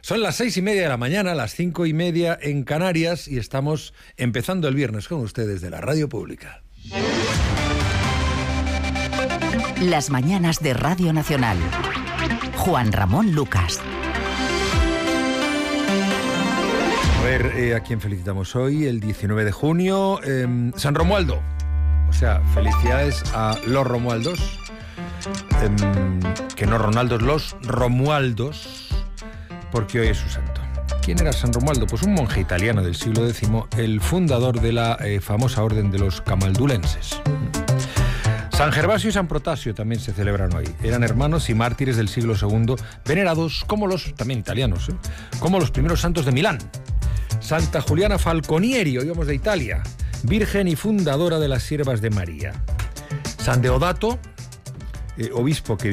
Son las 6:30 de la mañana, las 5:30 en Canarias, y estamos empezando el viernes con ustedes de la Radio Pública. Las mañanas de Radio Nacional. Juan Ramón Lucas. A ver, ¿a quién felicitamos hoy? El 19 de junio, San Romualdo. O sea, felicidades a los Romualdos. Que no Ronaldos, los Romualdos, porque hoy es su santo. ¿Quién era San Romualdo? Pues un monje italiano del siglo X, el fundador de la famosa orden de los camaldulenses. San Gervasio y San Protasio también se celebran hoy. Eran hermanos y mártires del siglo II, venerados como los, también italianos, como los primeros santos de Milán. Santa Juliana Falconieri, oímos de Italia, virgen y fundadora de las Siervas de María. San Deodato, obispo que